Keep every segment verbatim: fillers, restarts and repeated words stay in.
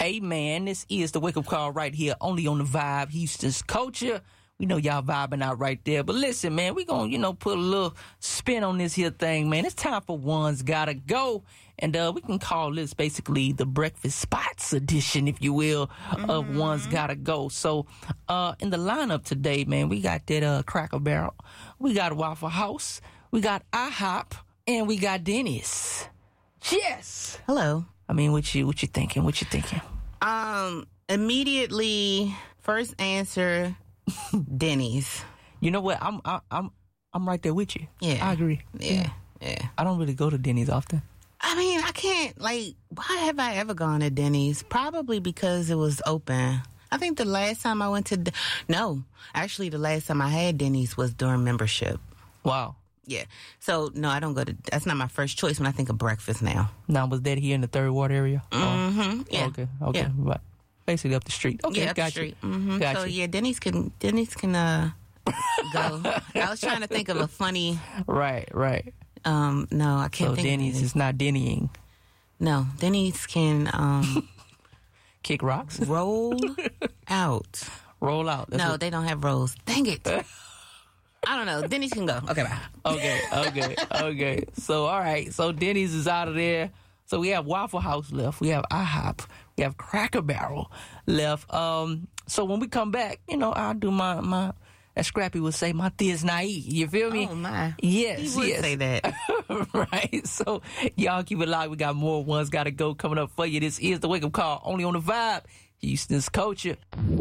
Hey, man, this is the wake-up call right here, only on the Vibe, Houston's Culture. We know y'all vibing out right there. But listen, man, we gonna, you know, put a little spin on this here thing, man. It's time for One's Gotta Go. And uh, we can call this basically the Breakfast Spots edition, if you will, mm-hmm. of One's Gotta Go. So uh, in the lineup today, man, we got that uh, Cracker Barrel. We got Waffle House. We got IHOP. And we got Denny's. Yes. Hello. I mean, what you what you thinking? What you thinking? Um, immediately, first answer, Denny's. You know what? I'm I, I'm I'm right there with you. Yeah, I agree. Yeah, yeah. yeah. I don't really go to Denny's often. I mean, I can't. Like, why have I ever gone to Denny's? Probably because it was open. I think the last time I went to De- no, actually, the last time I had Denny's was during membership. Wow. Yeah. So, no, I don't go to... That's not my first choice when I think of breakfast now. Now, was that here in the Third Ward area? Mm-hmm. Oh. Yeah. Okay. Okay. Yeah. Right. Basically up the street. Okay. Yeah, up got the street. You. Mm-hmm. Got so, you. yeah, Denny's can... Denny's can, uh... go. I was trying to think of a funny... Right, right. Um, no, I can't so think Denny's of is not Dennying. No, Denny's can, um... kick rocks? Roll out. Roll out. That's no, what... they don't have rolls. Dang it. I don't know. Denny's can go. Okay, bye. Okay, okay, okay. So, all right. So, Denny's is out of there. So, we have Waffle House left. We have IHOP. We have Cracker Barrel left. Um, so, when we come back, you know, I'll do my, my as Scrappy would say, my thea's naive. You feel me? Oh, my. Yes, he would yes. say that. Right. So, y'all keep it locked. We got more One's Gotta Go coming up for you. This is the Wake Up Call, only on the Vibe, Houston's Culture.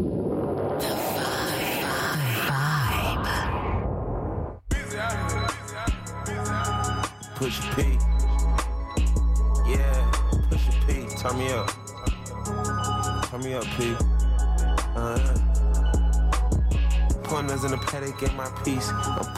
Push P. Yeah, push P. Turn me up. Turn me up, P. Uh-huh. Pointers in the paddock, get my piece. I'm